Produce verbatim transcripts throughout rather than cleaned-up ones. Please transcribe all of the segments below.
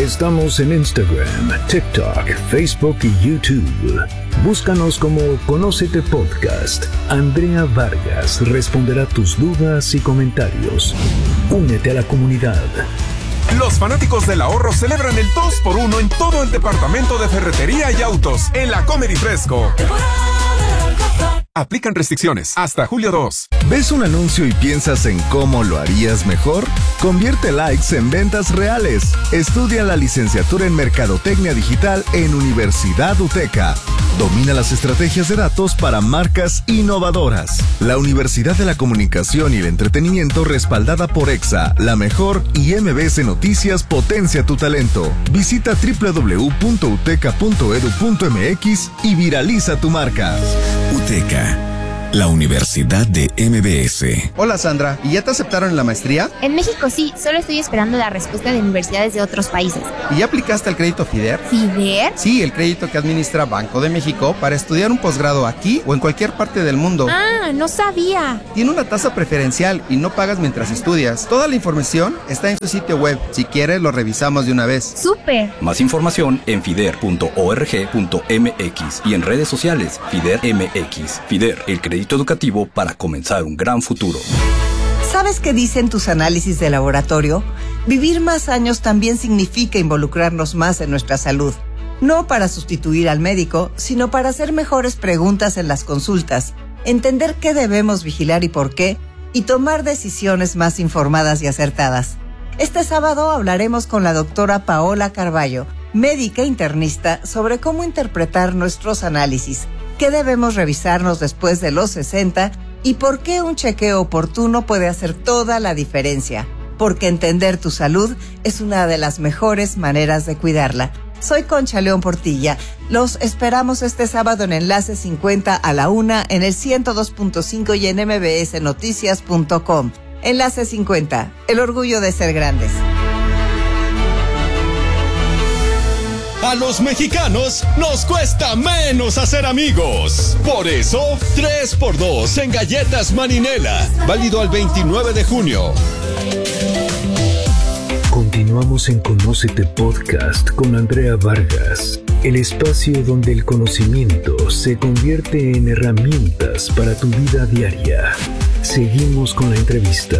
Estamos en Instagram, TikTok, Facebook y YouTube. Búscanos como Conócete Podcast. Andrea Vargas responderá tus dudas y comentarios. Únete a la comunidad. Los fanáticos del ahorro celebran el dos por uno en todo el departamento de ferretería y autos en la Comedy Fresco. Aplican restricciones hasta julio dos. ¿Ves un anuncio y piensas en cómo lo harías mejor? Convierte likes en ventas reales. Estudia la licenciatura en Mercadotecnia Digital en Universidad UTECA. Domina las estrategias de datos para marcas innovadoras. La Universidad de la Comunicación y el Entretenimiento respaldada por EXA, La Mejor y M B S Noticias potencia tu talento. Visita doble u doble u doble u punto uteca punto edu punto eme equis y viraliza tu marca. UTECA, la Universidad de M B S. Hola Sandra, ¿y ya te aceptaron en la maestría? En México sí, solo estoy esperando la respuesta de universidades de otros países. ¿Y ya aplicaste al crédito FIDER? ¿FIDER? Sí, el crédito que administra Banco de México para estudiar un posgrado aquí o en cualquier parte del mundo. Ah, no sabía. Tiene una tasa preferencial y no pagas mientras estudias. Toda la información está en su sitio web. Si quieres, lo revisamos de una vez. ¡Súper! Más información en fider punto org punto mx y en redes sociales FIDER M X. FIDER, el crédito educativo para comenzar un gran futuro. ¿Sabes qué dicen tus análisis de laboratorio? Vivir más años también significa involucrarnos más en nuestra salud. No para sustituir al médico, sino para hacer mejores preguntas en las consultas, entender qué debemos vigilar y por qué, y tomar decisiones más informadas y acertadas. Este sábado hablaremos con la doctora Paola Carballo, médica internista, sobre cómo interpretar nuestros análisis, qué debemos revisarnos después de los sesenta y por qué un chequeo oportuno puede hacer toda la diferencia. Porque entender tu salud es una de las mejores maneras de cuidarla. Soy Concha León Portilla. Los esperamos este sábado en Enlace cincuenta a la una en el ciento dos punto cinco y en eme be ese noticias punto com. Enlace cincuenta, el orgullo de ser grandes. A los mexicanos nos cuesta menos hacer amigos. Por eso, tres por dos en Galletas Marinela. Válido al veintinueve de junio. Continuamos en Conócete Podcast con Andrea Vargas, el espacio donde el conocimiento se convierte en herramientas para tu vida diaria. Seguimos con la entrevista.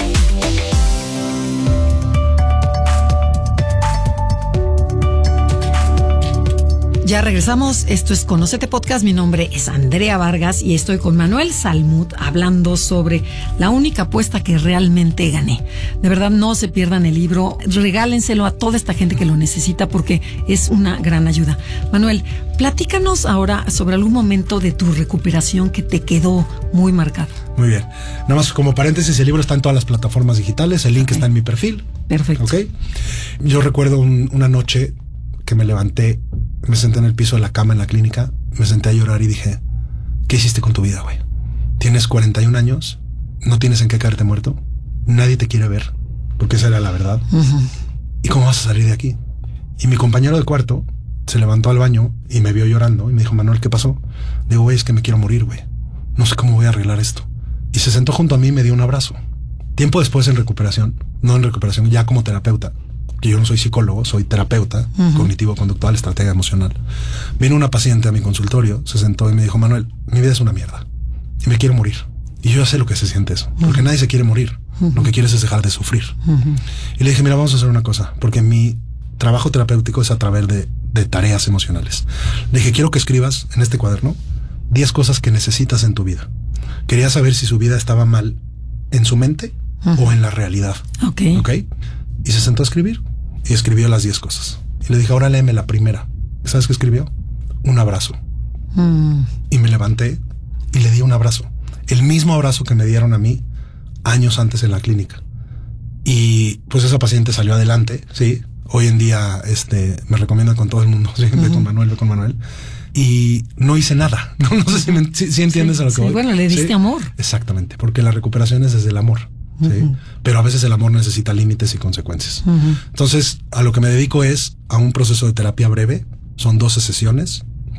Ya regresamos, esto es Conócete Podcast, mi nombre es Andrea Vargas y estoy con Manuel Salmut hablando sobre la única apuesta que realmente gané. De verdad, no se pierdan el libro, regálenselo a toda esta gente que lo necesita porque es una gran ayuda. Manuel, platícanos ahora sobre algún momento de tu recuperación que te quedó muy marcado. Muy bien, nada más como paréntesis, el libro está en todas las plataformas digitales, el link okay. está en mi perfil. Perfecto. Okay. Yo recuerdo un, una noche que me levanté, me senté en el piso de la cama en la clínica, me senté a llorar y dije, ¿qué hiciste con tu vida, güey? Tienes cuarenta y un años, no tienes en qué caerte muerto, nadie te quiere ver, porque esa era la verdad. Uh-huh. ¿Y cómo vas a salir de aquí? Y mi compañero de cuarto se levantó al baño y me vio llorando y me dijo, Manuel, ¿qué pasó? Le digo, güey, es que me quiero morir, güey. No sé cómo voy a arreglar esto. Y se sentó junto a mí y me dio un abrazo. Tiempo después en recuperación, no en recuperación, ya como terapeuta, que yo no soy psicólogo, soy terapeuta uh-huh. cognitivo-conductual, estratega emocional. Vino una paciente a mi consultorio, se sentó y me dijo, Manuel, mi vida es una mierda y me quiero morir. Y yo ya sé lo que se siente eso, uh-huh. porque nadie se quiere morir. Uh-huh. Lo que quieres es dejar de sufrir. Uh-huh. Y le dije, mira, vamos a hacer una cosa, porque mi trabajo terapéutico es a través de, de tareas emocionales. Le dije, quiero que escribas en este cuaderno diez cosas que necesitas en tu vida. Quería saber si su vida estaba mal en su mente uh-huh. o en la realidad. Ok. Ok. Y se sentó a escribir y escribió las diez cosas. Y le dije, ahora léeme la primera. ¿Sabes qué escribió? Un abrazo. Mm. Y me levanté y le di un abrazo. El mismo abrazo que me dieron a mí años antes en la clínica. Y pues esa paciente salió adelante, sí. Hoy en día este, me recomiendan con todo el mundo. Sí, uh-huh. Ve con Manuel, ve con Manuel. Y no hice nada. No, no sé si, me, si, si entiendes sí, a lo que sí, voy. Bueno, le diste ¿Sí? amor. Exactamente, porque la recuperación es desde el amor. ¿sí? Uh-huh. Pero a veces el amor necesita límites y consecuencias. Uh-huh. Entonces, a lo que me dedico es a un proceso de terapia breve. Son doce sesiones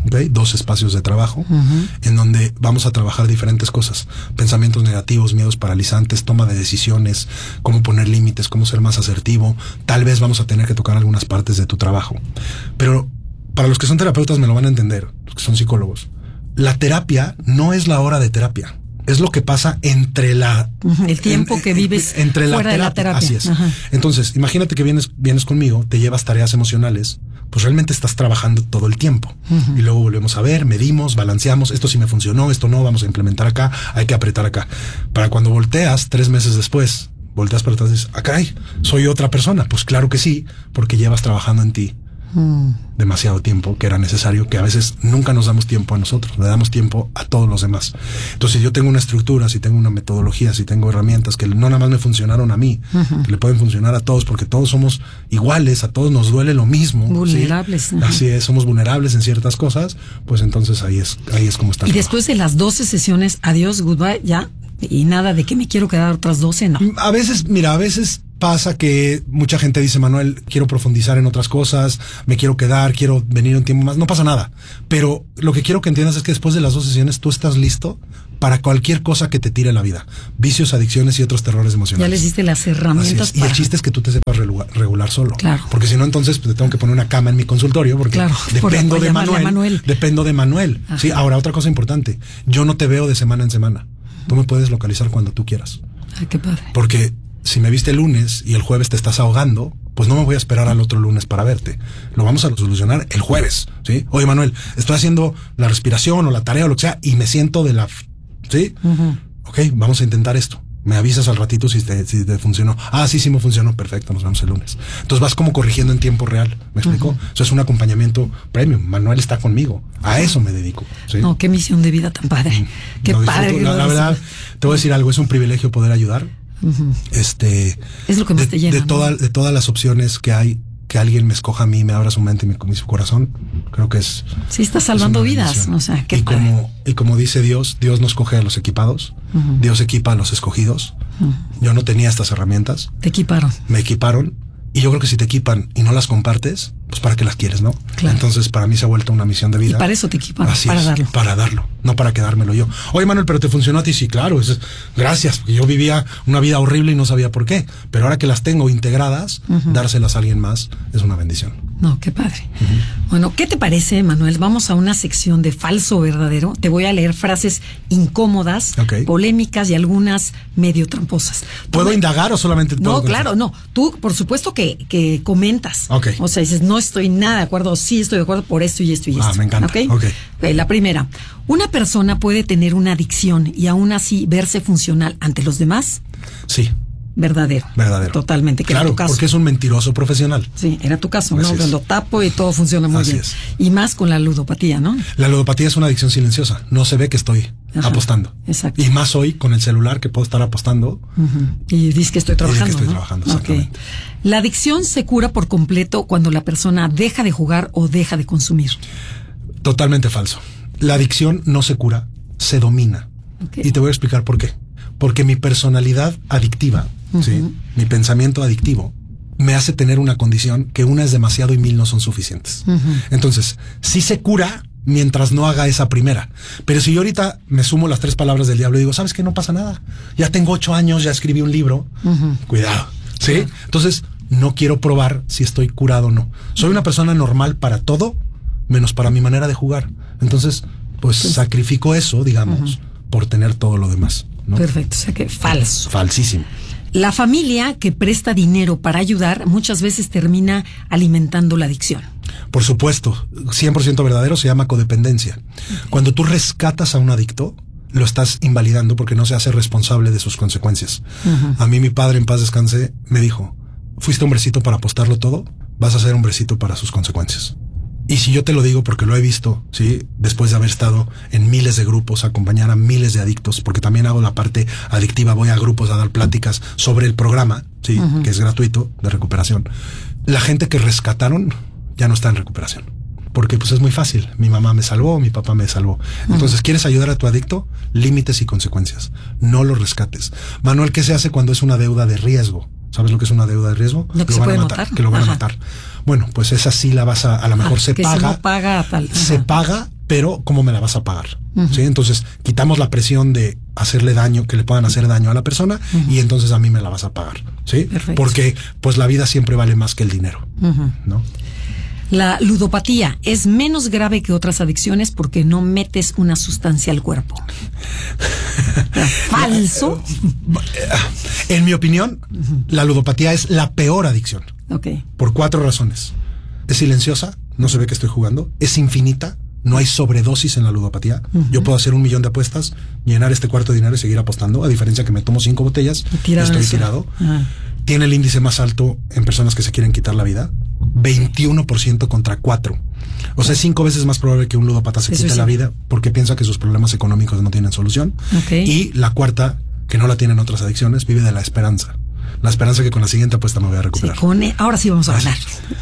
¿okay? Dos espacios de trabajo, uh-huh. en donde vamos a trabajar diferentes cosas. Pensamientos negativos, miedos paralizantes, toma de decisiones, cómo poner límites, cómo ser más asertivo. Tal vez vamos a tener que tocar algunas partes de tu trabajo. Pero para los que son terapeutas me lo van a entender, los que son psicólogos. La terapia no es la hora de terapia. Es lo que pasa entre la... El tiempo en, que vives en, entre fuera la terapia. de la terapia. Así es. Ajá. Entonces, imagínate que vienes, vienes conmigo, te llevas tareas emocionales, pues realmente estás trabajando todo el tiempo. Uh-huh. Y luego volvemos a ver, medimos, balanceamos, esto sí me funcionó, esto no, vamos a implementar acá, hay que apretar acá. Para cuando volteas, tres meses después, volteas para atrás y dices, ah, caray, soy otra persona. Pues claro que sí, porque llevas trabajando en ti Mm. demasiado tiempo, que era necesario, que a veces nunca nos damos tiempo a nosotros, le damos tiempo a todos los demás. Entonces, si yo tengo una estructura, si tengo una metodología, si tengo herramientas que no nada más me funcionaron a mí, uh-huh. que le pueden funcionar a todos, porque todos somos iguales, a todos nos duele lo mismo. Vulnerables. ¿sí? Uh-huh. Así es, somos vulnerables en ciertas cosas, pues entonces ahí es, ahí es como está. Y después de las doce sesiones, adiós, goodbye, ya, y nada de que me quiero quedar otras doce, no. A veces, mira, a veces pasa que mucha gente dice, Manuel, quiero profundizar en otras cosas, me quiero quedar, quiero venir un tiempo más. No pasa nada. Pero lo que quiero que entiendas es que después de las dos sesiones tú estás listo para cualquier cosa que te tire la vida. Vicios, adicciones y otros terrores emocionales. Ya les diste las herramientas. Para... Y el chiste es que tú te sepas regular, regular solo. Claro. Porque si no, entonces pues, te tengo que poner una cama en mi consultorio porque claro, dependo, por de Manuel, Manuel. dependo de Manuel. Ajá. Sí, ahora otra cosa importante. Yo no te veo de semana en semana. Tú me puedes localizar cuando tú quieras. Ay, qué padre. Porque si me viste el lunes y el jueves te estás ahogando, pues no me voy a esperar al otro lunes para verte. Lo vamos a solucionar el jueves, ¿sí? Oye, Manuel, estoy haciendo la respiración o la tarea o lo que sea y me siento de la... ¿Sí? Uh-huh. Ok, vamos a intentar esto. Me avisas al ratito si te, si te funcionó. Ah, sí, sí me funcionó. Perfecto, nos vemos el lunes. Entonces vas como corrigiendo en tiempo real. ¿Me explico? Uh-huh. Eso es un acompañamiento premium. Manuel está conmigo. A eso me dedico. ¿sí? No, qué misión de vida tan padre. Qué no, padre. La, la verdad, te voy a decir algo. Es un privilegio poder ayudar. Uh-huh. Este es lo que más de, te llena, de, ¿no? toda, de todas las opciones que hay, que alguien me escoja a mí, me abra su mente y mi, mi su corazón, creo que es sí, está salvando vidas, o sea, qué y padre. como y como dice Dios, Dios no escoge a los equipados, uh-huh. Dios equipa a los escogidos. Uh-huh. Yo no tenía estas herramientas, te equiparon, me equiparon. Y yo creo que si te equipan y no las compartes, pues para qué las quieres, ¿no? Claro. Entonces para mí se ha vuelto una misión de vida. Y para eso te equipan, Así para es, darlo. Para darlo, no para quedármelo yo. Oye, Manuel, pero te funcionó a ti, sí, claro. Es, gracias, porque yo vivía una vida horrible y no sabía por qué. Pero ahora que las tengo integradas, uh-huh. dárselas a alguien más es una bendición. No, qué padre. Uh-huh. Bueno, ¿qué te parece, Manuel? Vamos a una sección de falso o verdadero. Te voy a leer frases incómodas, okay. polémicas y algunas medio tramposas. ¿Puedo me... indagar o solamente todo? No, claro, no. Tú, por supuesto que, que comentas. Okay. O sea, dices, no estoy nada de acuerdo, sí estoy de acuerdo por esto y esto y esto. Ah, me encanta. ¿Okay? Okay. Okay, la primera. ¿Una persona puede tener una adicción y aún así verse funcional ante los demás? Sí. Verdadero. Verdadero. Totalmente. Que claro, era tu caso. Porque es un mentiroso profesional. Sí, era tu caso, Así ¿no? es. Lo tapo y todo funciona muy Así bien. Es. Y más con la ludopatía, ¿no? La ludopatía es una adicción silenciosa. No se ve que estoy Ajá, apostando. Exacto. Y más hoy con el celular que puedo estar apostando. Uh-huh. Y dices que estoy trabajando. Y que estoy ¿no? trabajando, exactamente. Okay. La adicción se cura por completo cuando la persona deja de jugar o deja de consumir. Totalmente falso. La adicción no se cura, se domina. Okay. Y te voy a explicar por qué. Porque mi personalidad adictiva, uh-huh. ¿sí? Mi pensamiento adictivo, me hace tener una condición que una es demasiado y mil no son suficientes. Uh-huh. Entonces, sí se cura mientras no haga esa primera. Pero si yo ahorita me sumo las tres palabras del diablo y digo, ¿sabes qué? No pasa nada. Ya tengo ocho años, ya escribí un libro. Uh-huh. Cuidado. ¿Sí? Uh-huh. Entonces, no quiero probar si estoy curado o no. Soy una persona normal para todo, menos para mi manera de jugar. Entonces, pues uh-huh. sacrifico eso, digamos, uh-huh. por tener todo lo demás, ¿no? Perfecto, o sea que falso. Falsísimo. La familia que presta dinero para ayudar muchas veces termina alimentando la adicción. Por supuesto, cien por ciento verdadero, se llama codependencia. Okay. Cuando tú rescatas a un adicto, lo estás invalidando porque no se hace responsable de sus consecuencias. Uh-huh. A mí mi padre, en paz descanse, me dijo, fuiste hombrecito para apostarlo todo, vas a ser hombrecito para sus consecuencias. Y si yo te lo digo porque lo he visto, ¿sí? Después de haber estado en miles de grupos, acompañar a miles de adictos, porque también hago la parte adictiva, voy a grupos a dar pláticas sobre el programa, ¿sí? Uh-huh. Que es gratuito, de recuperación. La gente que rescataron ya no está en recuperación. Porque pues es muy fácil. Mi mamá me salvó, mi papá me salvó. Entonces, uh-huh. ¿quieres ayudar a tu adicto? Límites y consecuencias. No lo rescates. Manuel, ¿qué se hace cuando es una deuda de riesgo? ¿Sabes lo que es una deuda de riesgo? Lo que lo se van puede a matar, notar. Que lo van Ajá. a matar. Bueno, pues esa sí la vas a, a lo mejor ah, se que paga. Si no paga tal. Ajá. Se paga pero ¿cómo me la vas a pagar? Uh-huh. ¿Sí? Entonces, quitamos la presión de hacerle daño, que le puedan hacer daño a la persona, uh-huh. y entonces a mí me la vas a pagar, ¿sí? Perfecto. Porque, pues, la vida siempre vale más que el dinero, uh-huh. ¿no? La ludopatía es menos grave que otras adicciones porque no metes una sustancia al cuerpo. ¿Falso? En mi opinión, uh-huh. la ludopatía es la peor adicción. Okay. Por cuatro razones. Es silenciosa, no se ve que estoy jugando. Es infinita, no hay sobredosis en la ludopatía. Uh-huh. Yo puedo hacer un millón de apuestas, llenar este cuarto de dinero y seguir apostando, a diferencia que me tomo cinco botellas y estoy eso. tirado. Uh-huh. Tiene el índice más alto en personas que se quieren quitar la vida. veintiuno por ciento contra cuatro. O sea, es cinco veces más probable que un ludópata se quite la vida porque piensa que sus problemas económicos no tienen solución. Okay. Y la cuarta, que no la tienen otras adicciones, vive de la esperanza. La esperanza que con la siguiente apuesta me voy a recuperar. Sí, con, ahora sí vamos a hablar.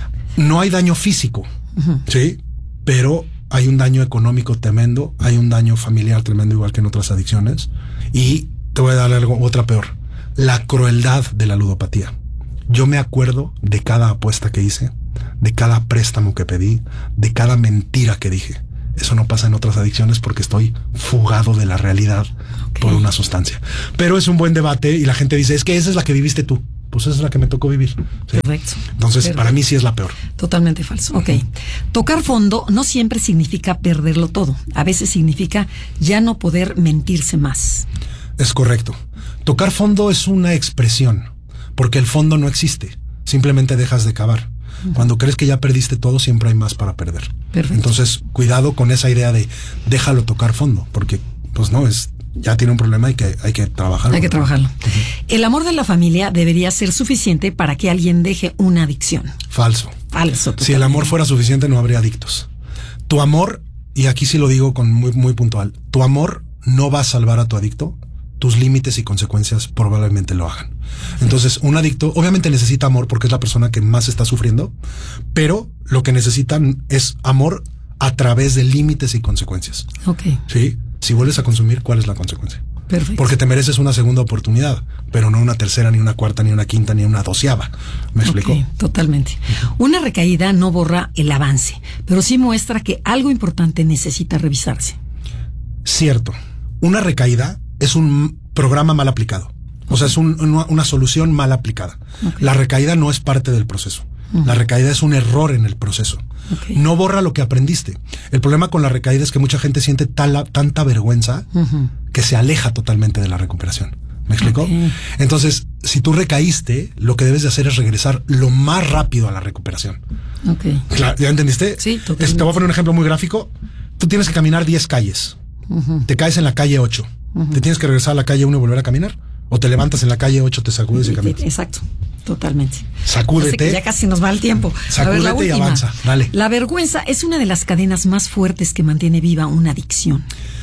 No hay daño físico, uh-huh. sí, pero hay un daño económico tremendo, hay un daño familiar tremendo, igual que en otras adicciones. Y te voy a dar algo, otra peor. La crueldad de la ludopatía. Yo me acuerdo de cada apuesta que hice, de cada préstamo que pedí, de cada mentira que dije. Eso no pasa en otras adicciones porque estoy fugado de la realidad okay. por una sustancia. Pero es un buen debate y la gente dice, es que esa es la que viviste tú. Pues esa es la que me tocó vivir. ¿Sí? Perfecto. Entonces, Perfecto. para mí sí es la peor. Totalmente falso. Ok. Tocar fondo no siempre significa perderlo todo. A veces significa ya no poder mentirse más. Es correcto. Tocar fondo es una expresión, porque el fondo no existe. Simplemente dejas de cavar. Uh-huh. Cuando crees que ya perdiste todo, siempre hay más para perder. Perfecto. Entonces, cuidado con esa idea de déjalo tocar fondo, porque pues no, es ya tiene un problema y que hay que trabajarlo. Hay que trabajarlo. Uh-huh. El amor de la familia debería ser suficiente para que alguien deje una adicción. Falso. Falso. Totalmente. Si el amor fuera suficiente, no habría adictos. Tu amor, y aquí sí lo digo con muy, muy puntual, tu amor no va a salvar a tu adicto. Tus límites y consecuencias probablemente lo hagan. Entonces, un adicto obviamente necesita amor porque es la persona que más está sufriendo, pero lo que necesitan es amor a través de límites y consecuencias. Ok. ¿Sí? Si vuelves a consumir, ¿cuál es la consecuencia? Perfecto. Porque te mereces una segunda oportunidad, pero no una tercera, ni una cuarta, ni una quinta, ni una doceava. ¿Me explico? Okay, totalmente. Una recaída no borra el avance, pero sí muestra que algo importante necesita revisarse. Cierto. Una recaída es un programa mal aplicado. O sea, es un, una, una solución mal aplicada. Okay. La recaída no es parte del proceso. Uh-huh. La recaída es un error en el proceso. Okay. No borra lo que aprendiste. El problema con la recaída es que mucha gente siente tala, tanta vergüenza uh-huh. que se aleja totalmente de la recuperación. ¿Me explico? Okay. Entonces, si tú recaíste, lo que debes de hacer es regresar lo más rápido a la recuperación. Okay. Claro, ¿ya entendiste? Sí, totalmente. Te voy a poner un ejemplo muy gráfico. Tú tienes que caminar diez calles. Uh-huh. Te caes en la calle ocho. Uh-huh. ¿Te tienes que regresar a la calle uno y volver a caminar? ¿O te levantas en la calle ocho, te sacudes y caminas? Exacto, totalmente. Sacúdete. Ya casi nos va el tiempo. Sacúdete a ver, la última, y avanza. Dale. La vergüenza es una de las cadenas más fuertes que mantiene viva una adicción.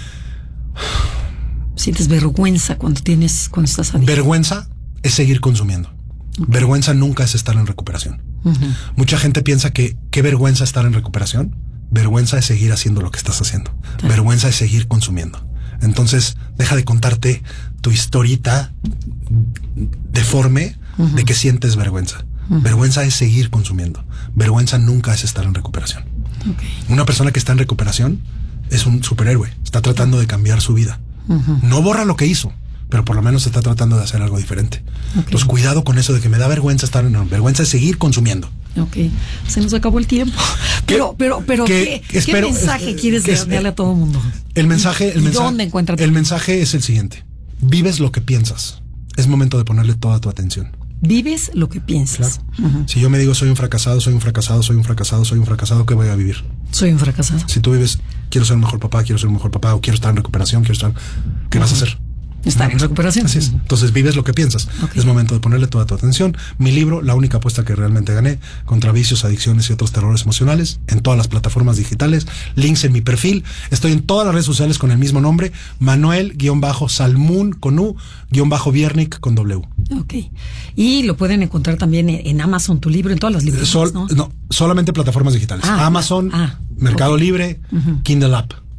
¿Sientes vergüenza cuando tienes, cuando estás adicto? Vergüenza es seguir consumiendo. Okay. Vergüenza nunca es estar en recuperación. Uh-huh. Mucha gente piensa que qué vergüenza estar en recuperación. Vergüenza es seguir haciendo lo que estás haciendo. Ah. Vergüenza es seguir consumiendo. Entonces, deja de contarte tu historita deforme uh-huh. de que sientes vergüenza. Uh-huh. Vergüenza es seguir consumiendo. Vergüenza nunca es estar en recuperación. Okay. Una persona que está en recuperación es un superhéroe. Está tratando de cambiar su vida. Uh-huh. No borra lo que hizo, pero por lo menos está tratando de hacer algo diferente. Okay. Entonces, cuidado con eso de que me da vergüenza estar en... No, vergüenza es seguir consumiendo. Ok, se nos acabó el tiempo. Pero, pero, pero, ¿qué, ¿qué, espero, ¿qué mensaje eh, quieres es, darle a todo el mundo? El mensaje, el mensaje, ¿dónde encuentras? El mensaje es el siguiente: vives lo que piensas. Es momento de ponerle toda tu atención. Vives lo que piensas. Claro. Uh-huh. Si yo me digo soy un fracasado, soy un fracasado, soy un fracasado, soy un fracasado, ¿qué voy a vivir? Soy un fracasado. Si tú vives, quiero ser un mejor papá, quiero ser un mejor papá, o quiero estar en recuperación, quiero estar, ¿qué uh-huh. vas a hacer? Estar en recuperación. Así es. Entonces vives lo que piensas. Okay. Es momento de ponerle toda tu atención. Mi libro, La única apuesta que realmente gané, contra vicios, adicciones y otros terrores emocionales, en todas las plataformas digitales, links en mi perfil. Estoy en todas las redes sociales con el mismo nombre, Manuel-Salmún con U, guión bajo Viernik con W. Ok. Y lo pueden encontrar también en Amazon, tu libro, en todas las librerías, Sol, ¿no? No, solamente plataformas digitales. Ah, Amazon, ah, Mercado okay. Libre, uh-huh. Kindle App.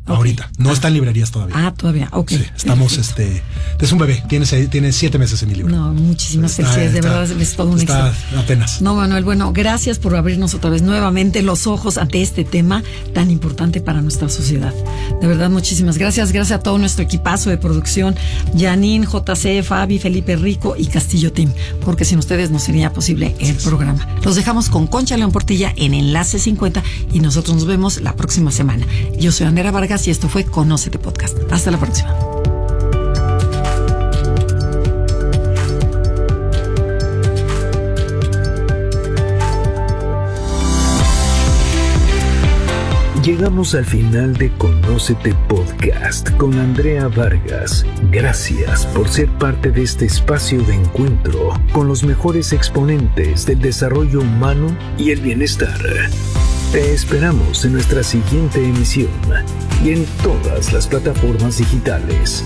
Okay. Ahorita. No ah. está en librerías todavía. Ah, todavía. Ok. Sí, estamos, Perfecto. este... Es un bebé. Tiene, tiene siete meses en mi libro. No, muchísimas está, felicidades. De está, verdad, es todo un está éxito. apenas. No, Manuel, bueno, gracias por abrirnos otra vez nuevamente los ojos ante este tema tan importante para nuestra sociedad. De verdad, muchísimas gracias. Gracias a todo nuestro equipazo de producción, Janine, J C, Fabi, Felipe Rico y Castillo Team, porque sin ustedes no sería posible el sí, programa. Sí. Los dejamos con Concha León Portilla en Enlace cincuenta y nosotros nos vemos la próxima semana. Yo soy Andrea Vargas y esto fue Conócete Podcast. Hasta la próxima. Llegamos al final de Conócete Podcast con Andrea Vargas. Gracias por ser parte de este espacio de encuentro con los mejores exponentes del desarrollo humano y el bienestar. Te esperamos en nuestra siguiente emisión y en todas las plataformas digitales.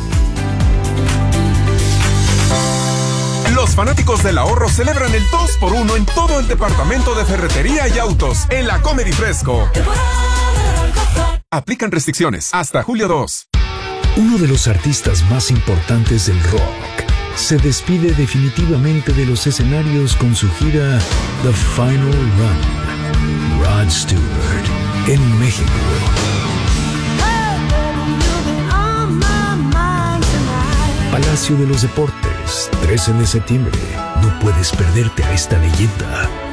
Los fanáticos del ahorro celebran el dos por uno en todo el departamento de ferretería y autos en la Comedy Fresco. Aplican restricciones hasta julio dos. Uno de los artistas más importantes del rock se despide definitivamente de los escenarios con su gira The Final Run. Rod Stewart en México. Palacio de los Deportes, trece de septiembre. No puedes perderte a esta leyenda.